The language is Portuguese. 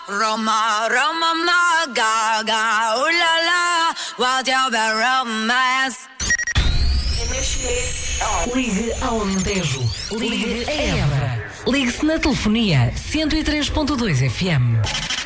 Roma, Roma, ma, gaga, ooh la la, what's your bad romance? Ligue ao Alentejo. Ligue a Évora. Ligue-se na telefonia 103.2 FM.